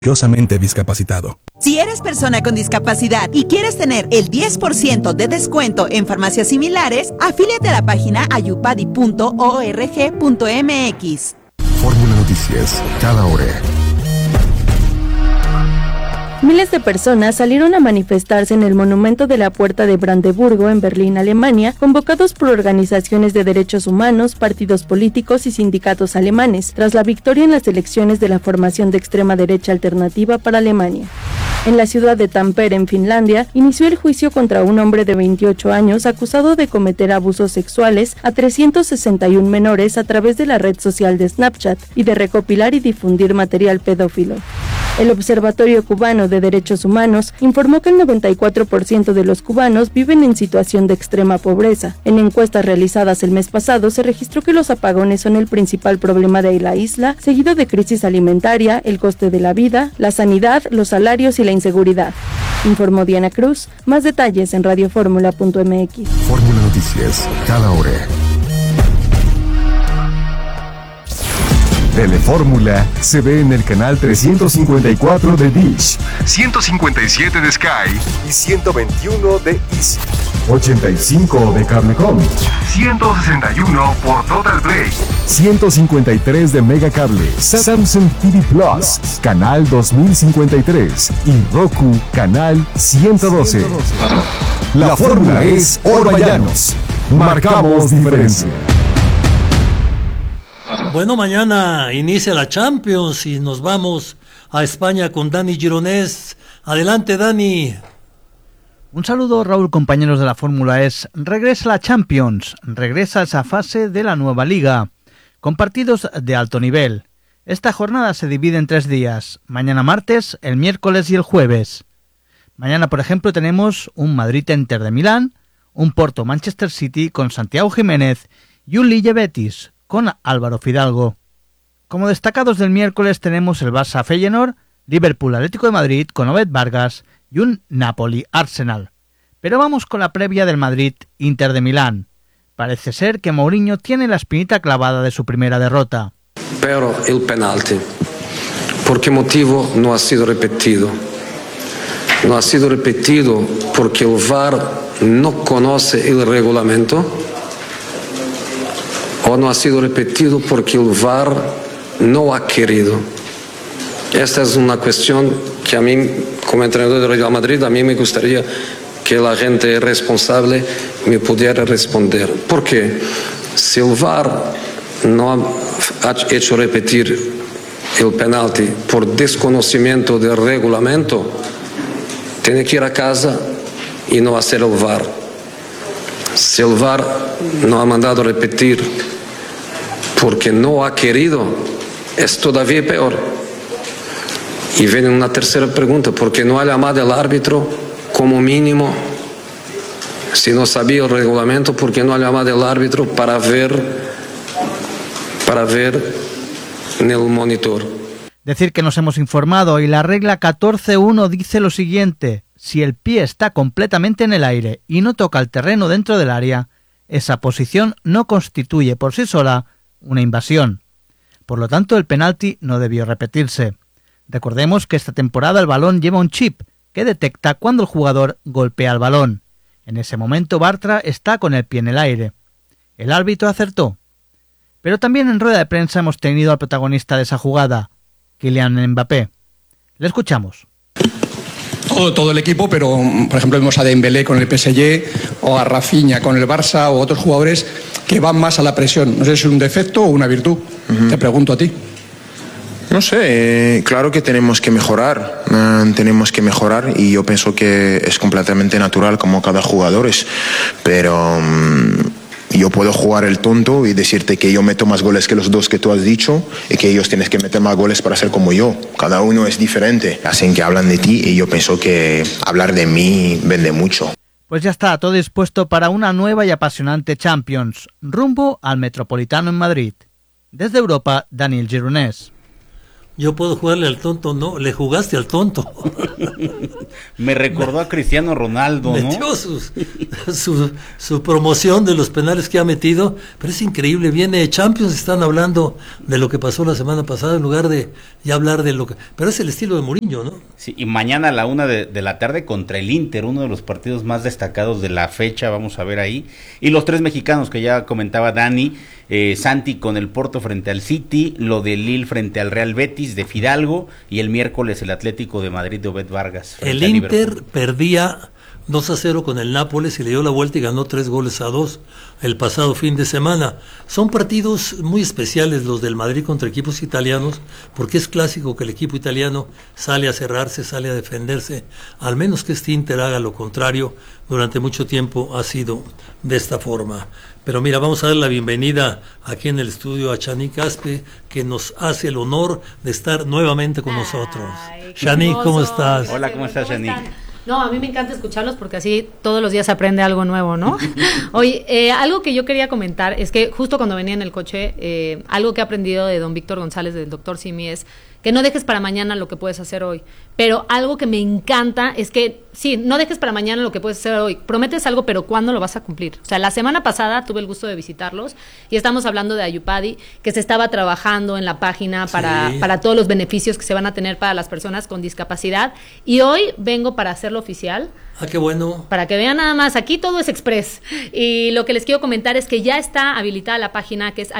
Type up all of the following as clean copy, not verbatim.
orgullosamente discapacitado. Si eres persona con discapacidad y quieres tener el 10% de descuento en farmacias similares, afíliate a la página ayupadi.org.mx. Fórmula Noticias, cada hora. Miles de personas salieron a manifestarse en el monumento de la Puerta de Brandeburgo en Berlín, Alemania, convocados por organizaciones de derechos humanos, partidos políticos y sindicatos alemanes, tras la victoria en las elecciones de la formación de extrema derecha alternativa para Alemania. En la ciudad de Tampere, en Finlandia, inició el juicio contra un hombre de 28 años acusado de cometer abusos sexuales a 361 menores a través de la red social de Snapchat y de recopilar y difundir material pedófilo. El Observatorio Cubano de Derechos Humanos informó que el 94% de los cubanos viven en situación de extrema pobreza. En encuestas realizadas el mes pasado se registró que los apagones son el principal problema de la isla, seguido de crisis alimentaria, el coste de la vida, la sanidad, los salarios y la inseguridad. Informó Diana Cruz. Más detalles en radioformula.mx. Fórmula Noticias, cada hora. Telefórmula se ve en el canal 354 de Dish, 157 de Sky y 121 de Easy, 85 de Cablecom, 161 por Total Play, 153 de Megacable, Samsung TV Plus, canal 2053 y Roku, canal 112. La fórmula es Orballanos. Marcamos diferencia. Bueno, mañana inicia la Champions y nos vamos a España con Dani Gironés. Adelante, Dani. Un saludo, Raúl, compañeros de la Fórmula E. Regresa la Champions, regresa esa fase de la nueva liga, con partidos de alto nivel. Esta jornada se divide en 3 días, mañana martes, el miércoles y el jueves. Mañana, por ejemplo, tenemos un Madrid-Inter de Milán, un Porto-Manchester City con Santiago Jiménez y un Lille-Betis con Álvaro Fidalgo. Como destacados del miércoles tenemos el Barça-Feyenoord, Liverpool-Atlético de Madrid con Obed Vargas y un Napoli-Arsenal. Pero vamos con la previa del Madrid-Inter de Milán. Parece ser que Mourinho tiene la espinita clavada de su primera derrota. Pero el penalti, ¿por qué motivo no ha sido repetido? No ha sido repetido porque el VAR no conoce el reglamento, o no ha sido repetido porque el VAR no ha querido. Esta es una cuestión que a mí, como entrenador del Real Madrid, a mí me gustaría que la gente responsable me pudiera responder. ¿Por qué? Si el VAR no ha hecho repetir el penalti por desconocimiento del reglamento, tiene que ir a casa y no hacer el VAR. Si el VAR no ha mandado repetir porque no ha querido, es todavía peor. Y viene una tercera pregunta, ¿por qué no ha llamado al árbitro como mínimo? Si no sabía el reglamento, ¿por qué no ha llamado al árbitro para ver en el monitor? Decir que nos hemos informado y la regla 14.1 dice lo siguiente: si el pie está completamente en el aire y no toca el terreno dentro del área, esa posición no constituye por sí sola una invasión. Por lo tanto, el penalti no debió repetirse. Recordemos que esta temporada el balón lleva un chip que detecta cuando el jugador golpea el balón. En ese momento Bartra está con el pie en el aire. El árbitro acertó. Pero también en rueda de prensa hemos tenido al protagonista de esa jugada, Kylian Mbappé. Le escuchamos. Todo el equipo, pero por ejemplo vemos a Dembélé con el PSG o a Rafinha con el Barça o otros jugadores que van más a la presión. No sé si es un defecto o una virtud. Te pregunto a ti. No sé, claro que tenemos que mejorar y yo pienso que es completamente natural como cada jugador es, pero yo puedo jugar el tonto y decirte que yo meto más goles que los dos que tú has dicho y que ellos tienen que meter más goles para ser como yo. Cada uno es diferente. Hacen que hablan de ti y yo pienso que hablar de mí vende mucho. Pues ya está, todo dispuesto para una nueva y apasionante Champions, rumbo al Metropolitano en Madrid. Desde Europa, Daniel Gironés. Yo puedo jugarle al tonto, no, le jugaste al tonto. Me recordó a Cristiano Ronaldo, ¿no? Metió su promoción de los penales que ha metido, pero es increíble, viene Champions, están hablando de lo que pasó la semana pasada en lugar de ya hablar de lo que... Pero es el estilo de Mourinho, ¿no? Sí, y mañana a la 1 de la tarde contra el Inter, uno de los partidos más destacados de la fecha, vamos a ver ahí. Y los 3 mexicanos que ya comentaba Dani, Santi con el Porto frente al City, lo de Lille frente al Real Betis de Fidalgo, y el miércoles el Atlético de Madrid de Obed Vargas. El Inter perdía 2-0 con el Nápoles y le dio la vuelta y ganó 3-2 el pasado fin de semana. Son partidos muy especiales los del Madrid contra equipos italianos, porque es clásico que el equipo italiano sale a cerrarse, sale a defenderse, al menos que este Inter haga lo contrario. Durante mucho tiempo ha sido de esta forma. Pero mira, vamos a dar la bienvenida aquí en el estudio a Shani Caspe, que nos hace el honor de estar nuevamente con nosotros. Shani, ¿cómo estás? Hola, ¿cómo estás, Shani? No, a mí me encanta escucharlos porque así todos los días se aprende algo nuevo, ¿no? Oye, algo que yo quería comentar es que justo cuando venía en el coche, algo que he aprendido de don Víctor González, del doctor Simi, es que no dejes para mañana lo que puedes hacer hoy. Pero algo que me encanta es que, sí, no dejes para mañana lo que puedes hacer hoy. Prometes algo, pero ¿cuándo lo vas a cumplir? O sea, la semana pasada tuve el gusto de visitarlos y estamos hablando de Ayupadi, que se estaba trabajando en la página para todos los beneficios que se van a tener para las personas con discapacidad. Y hoy vengo para hacerlo oficial. Ah, qué bueno. Para que vean nada más, aquí todo es express. Y lo que les quiero comentar es que ya está habilitada la página que es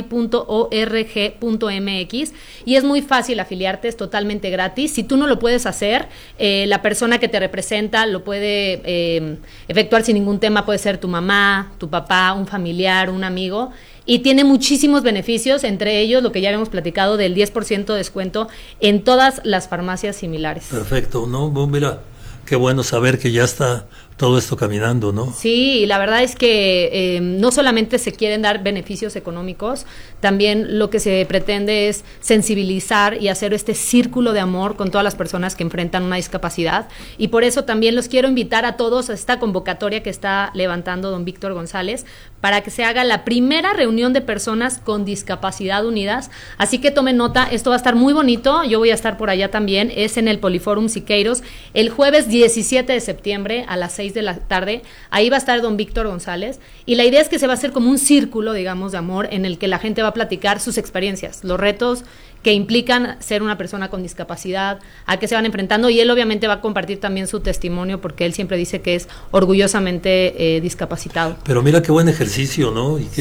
ayupadi.org.mx y es muy fácil afiliarte, es totalmente gratis. Si tú no lo puedes hacer, la persona que te representa lo puede efectuar sin ningún tema, puede ser tu mamá, tu papá, un familiar, un amigo. Y tiene muchísimos beneficios, entre ellos lo que ya habíamos platicado del 10% de descuento en todas las farmacias similares. Perfecto, ¿no? Mira, qué bueno saber que ya está todo esto caminando, ¿no? Sí, la verdad es que no solamente se quieren dar beneficios económicos, también lo que se pretende es sensibilizar y hacer este círculo de amor con todas las personas que enfrentan una discapacidad, y por eso también los quiero invitar a todos a esta convocatoria que está levantando don Víctor González para que se haga la primera reunión de personas con discapacidad unidas, así que tomen nota, esto va a estar muy bonito, yo voy a estar por allá también, es en el Poliforum Siqueiros, el jueves 17 de septiembre a las 6 de la tarde, ahí va a estar don Víctor González, y la idea es que se va a hacer como un círculo, digamos, de amor, en el que la gente va a platicar sus experiencias, los retos que implican ser una persona con discapacidad, a qué se van enfrentando, y él obviamente va a compartir también su testimonio, porque él siempre dice que es orgullosamente discapacitado. Pero mira qué buen ejercicio, ¿no? Y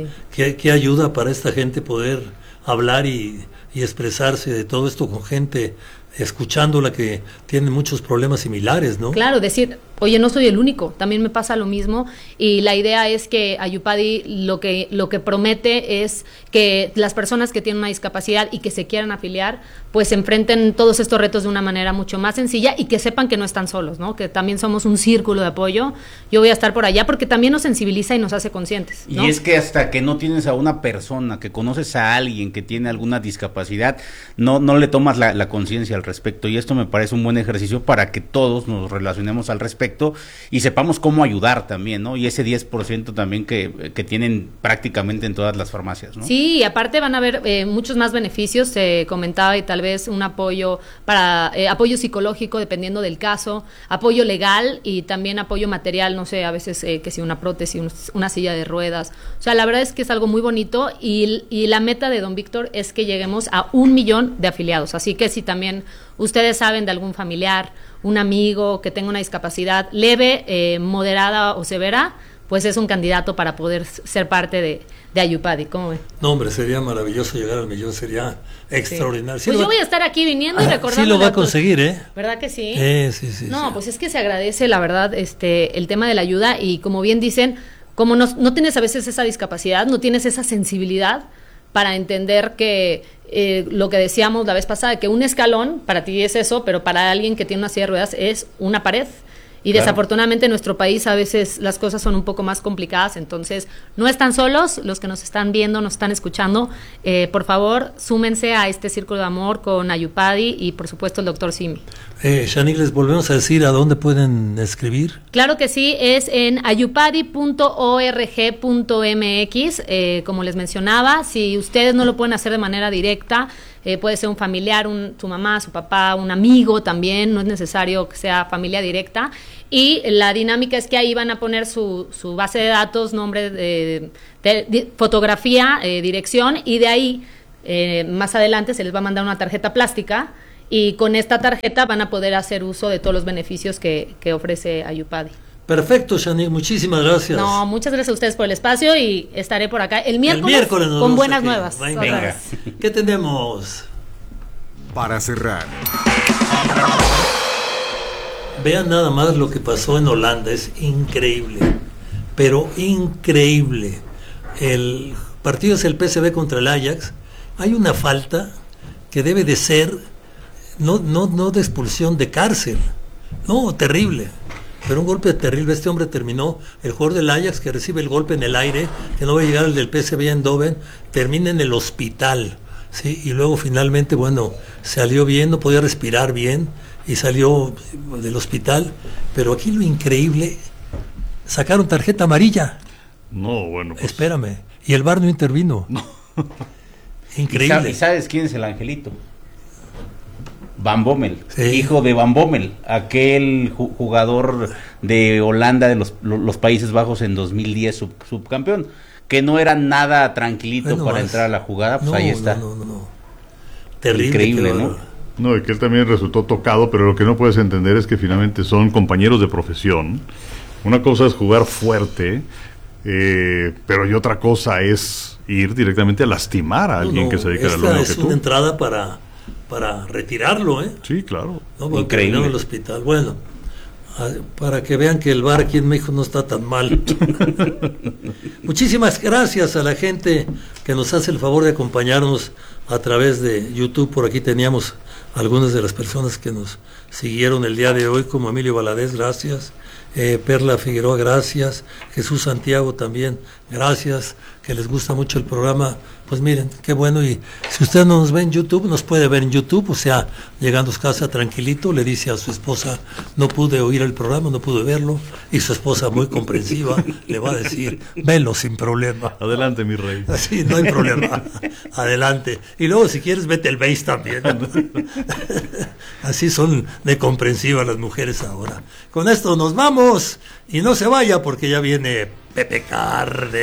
qué ayuda para esta gente poder hablar y expresarse de todo esto con gente escuchándola que tiene muchos problemas similares, ¿no? Claro, decir, oye, no soy el único, también me pasa lo mismo, y la idea es que Ayupadi lo que promete es que las personas que tienen una discapacidad y que se quieran afiliar, pues enfrenten todos estos retos de una manera mucho más sencilla y que sepan que no están solos, ¿no? Que también somos un círculo de apoyo. Yo voy a estar por allá porque también nos sensibiliza y nos hace conscientes, ¿no? Y es que hasta que no tienes a una persona, que conoces a alguien que tiene alguna discapacidad, no le tomas la conciencia al respecto, y esto me parece un buen ejercicio para que todos nos relacionemos al respecto y sepamos cómo ayudar también, ¿no? Y ese 10% también que tienen prácticamente en todas las farmacias, ¿no? Sí, y aparte van a haber muchos más beneficios, se comentaba, y tal vez un apoyo para apoyo psicológico dependiendo del caso, apoyo legal y también apoyo material, no sé, a veces que si una prótesis, una silla de ruedas. O sea, la verdad es que es algo muy bonito, y la meta de don Víctor es que lleguemos a 1 millón de afiliados, así que si también ustedes saben de algún familiar, un amigo que tenga una discapacidad leve, moderada o severa, pues es un candidato para poder ser parte de Ayupadi. ¿Cómo ven? No, hombre, sería maravilloso llegar al millón, sería extraordinario. Sí, pues yo voy a estar aquí viniendo y recordando. Sí lo va a conseguir, ¿eh? ¿Verdad que sí? Sí. No, pues es que se agradece, la verdad, el tema de la ayuda, y como bien dicen, como no tienes a veces esa discapacidad, no tienes esa sensibilidad para entender que lo que decíamos la vez pasada, que un escalón para ti es eso, pero para alguien que tiene una silla de ruedas es una pared. Y claro, desafortunadamente en nuestro país a veces las cosas son un poco más complicadas, entonces no están solos los que nos están viendo, nos están escuchando. Por favor, súmense a este círculo de amor con Ayupadi y por supuesto el doctor Simi. Shani, les volvemos a decir a dónde pueden escribir. Claro que sí, es en ayupadi.org.mx, como les mencionaba. Si ustedes no lo pueden hacer de manera directa, puede ser un familiar, su mamá, su papá, un amigo también, no es necesario que sea familia directa. Y la dinámica es que ahí van a poner su base de datos, nombre, fotografía, dirección, y de ahí más adelante se les va a mandar una tarjeta plástica, y con esta tarjeta van a poder hacer uso de todos los beneficios que ofrece Ayupadi. Perfecto, Shanique, muchísimas gracias. No, muchas gracias a ustedes por el espacio, y estaré por acá el miércoles con buenas nuevas. Venga. ¿Qué tenemos? Para cerrar, vean nada más lo que pasó en Holanda, es increíble, pero increíble. El partido es el PSV contra el Ajax. Hay una falta que debe de ser no de expulsión, de cárcel. No, terrible. Pero un golpe terrible. Este hombre terminó, el jugador del Ajax, que recibe el golpe en el aire, que no va a llegar el del PSV Eindhoven, termina en el hospital, ¿sí? Y luego finalmente, bueno, salió bien, no podía respirar bien, y salió del hospital. Pero aquí lo increíble, sacaron tarjeta amarilla. No, bueno, pues... Espérame, y el VAR no intervino. No. Increíble. ¿Y sabes quién es el angelito? Van Bommel, sí. Hijo de Van Bommel, aquel jugador de Holanda, de los Países Bajos en 2010, subcampeón, que no era nada tranquilito para entrar a la jugada, pues ahí está. No. Terrible. Increíble, ¿no? No, y que él también resultó tocado, pero lo que no puedes entender es que finalmente son compañeros de profesión. Una cosa es jugar fuerte, pero y otra cosa es ir directamente a lastimar a alguien que se dedica a lo mismo que tú. Esta es una entrada para retirarlo, ¿eh? Sí, claro. No, increíble. En el hospital. Bueno, para que vean que el VAR aquí en México no está tan mal. Muchísimas gracias a la gente que nos hace el favor de acompañarnos a través de YouTube. Por aquí teníamos algunas de las personas que nos siguieron el día de hoy, como Emilio Valadez, gracias. Perla Figueroa, gracias. Jesús Santiago también, gracias, que les gusta mucho el programa. Pues miren, qué bueno. Y si usted no nos ve en YouTube, nos puede ver en YouTube, o sea, llegando a casa tranquilito, le dice a su esposa, no pude oír el programa, no pude verlo, y su esposa, muy comprensiva, le va a decir, velo sin problema. Adelante, mi rey. Sí, no hay problema. Adelante. Y luego, si quieres, vete el Base también. Así son de comprensivas las mujeres ahora. Con esto nos vamos, y no se vaya porque ya viene Pepe Cárdenas.